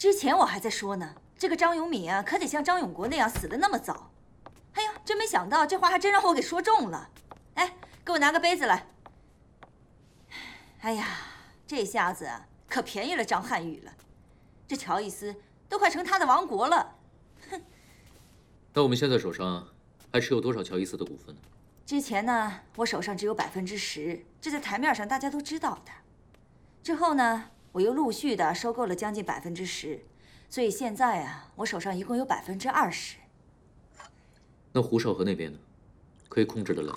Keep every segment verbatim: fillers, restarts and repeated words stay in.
之前我还在说呢，这个张永敏啊，可得像张永国那样死得那么早。哎呀，真没想到这话还真让我给说中了。哎，给我拿个杯子来。哎呀，这下子可便宜了张瀚宇了，这乔伊斯都快成他的王国了。哼。 那我们现在手上还持有多少乔伊斯的股份呢？ 之前呢，我手上只有百分之十，这在台面上大家都知道的。之后呢，我又陆续的收购了将近百分之十，所以现在啊，我手上一共有百分之二十。 那胡少河那边呢？可以控制得了？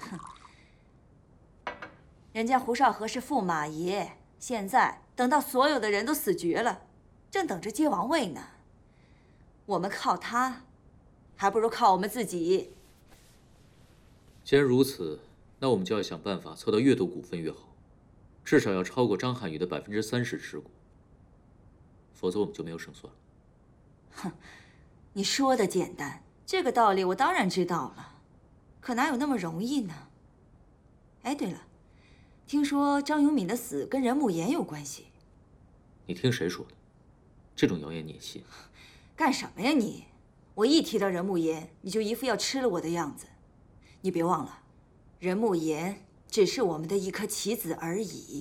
人家胡少河是驸马爷，现在等到所有的人都死绝了，正等着接王位呢。我们靠他，还不如靠我们自己。 既然如此，那我们就要想办法凑到越多股份越好，至少要超过张瀚宇的百分之三十持股，否则我们就没有胜算了。 哼，你说的简单，这个道理我当然知道了，可哪有那么容易呢？哎，对了，听说张永敏的死跟任慕言有关系。 你听谁说的？这种谣言你也信？ 干什么呀你？我一提到任慕言，你就一副要吃了我的样子。你别忘了，任慕言只是我们的一颗棋子而已。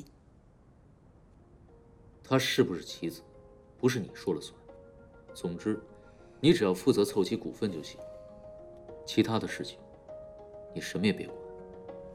他是不是棋子，不是你说了算。总之，你只要负责凑齐股份就行，其他的事情，你什么也别管。